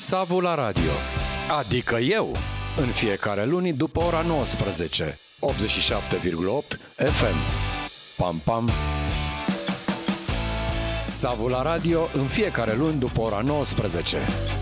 Savu la radio, adică eu, în fiecare luni după ora 19, 87,8 FM. Pam, pam! Savu la radio în fiecare luni după ora 19.